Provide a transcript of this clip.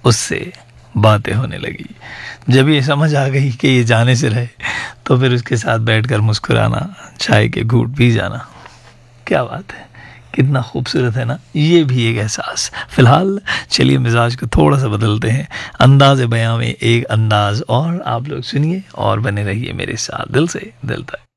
उससे बातें होने लगी। जब ये समझ आ गई कि ये जाने से रहे, तो फिर उसके साथ बैठकर मुस्कुराना, चाय के घूंट पी जाना। क्या बात है, कितना खूबसूरत है ना ये भी एक एहसास। फिलहाल चलिए मिजाज को थोड़ा सा बदलते हैं, अंदाज़ बयां में एक अंदाज और आप लोग सुनिए और बने रहिए मेरे साथ दिल से दिल तक।